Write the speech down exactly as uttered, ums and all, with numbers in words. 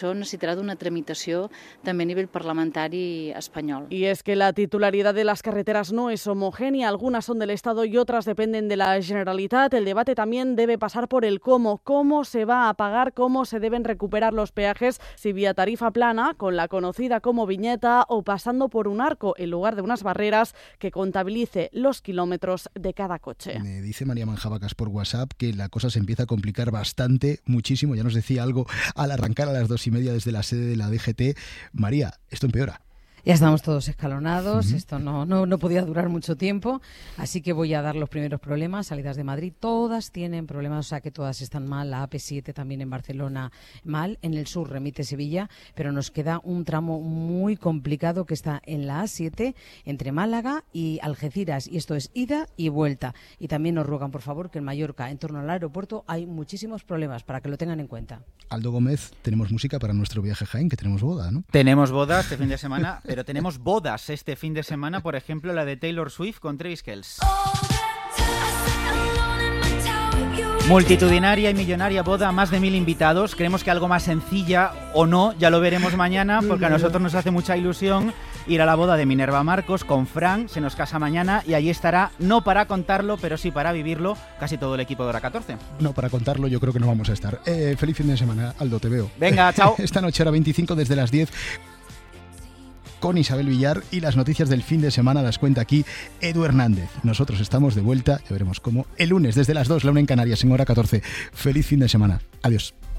Això necessitarà d'una tramitació també a nivell parlamentari espanyol. Y es que la titularidad de las carreteras no es homogénea, algunas son del Estado y otras dependen de la Generalitat. El debate también debe pasar por el cómo, cómo se va a pagar, cómo se deben recuperar los peajes, si vía tarifa plana, con la conocida como viñeta, o pasando por un arco en lugar de unas barreras que contabilice los kilómetros de cada coche. Me dice María Manjabacas por WhatsApp que la cosa se empieza a complicar bastante, muchísimo. Ya nos decía algo al arrancar a las dos y media desde la sede de la D G T. María, esto empeora. Ya estamos todos escalonados, Uh-huh. esto no, no, no podía durar mucho tiempo, así que voy a dar los primeros problemas. Salidas de Madrid, todas tienen problemas, o sea que todas están mal. La A P siete también en Barcelona mal, en el sur remite Sevilla, pero nos queda un tramo muy complicado que está en la A siete entre Málaga y Algeciras, y esto es ida y vuelta. Y también nos ruegan, por favor, que en Mallorca, en torno al aeropuerto, hay muchísimos problemas, para que lo tengan en cuenta. Aldo Gómez, tenemos música para nuestro viaje a Jaén, que tenemos boda, ¿no? Tenemos boda este fin de semana, pero tenemos bodas este fin de semana, por ejemplo la de Taylor Swift con Travis Kelce. Multitudinaria y millonaria boda, más de mil invitados. Creemos que algo más sencilla o no, ya lo veremos mañana, porque a nosotros nos hace mucha ilusión ir a la boda de Minerva Marcos con Fran. Se nos casa mañana y allí estará, no para contarlo, pero sí para vivirlo, casi todo el equipo de Hora catorce. No, para contarlo yo creo que no vamos a estar. Eh, feliz fin de semana, Aldo, te veo. Venga, chao. Esta noche hora veinticinco desde las diez con Isabel Villar, y las noticias del fin de semana las cuenta aquí Edu Hernández. Nosotros estamos de vuelta, ya veremos cómo, el lunes desde las dos, la una en Canarias, en Hora catorce. Feliz fin de semana. Adiós.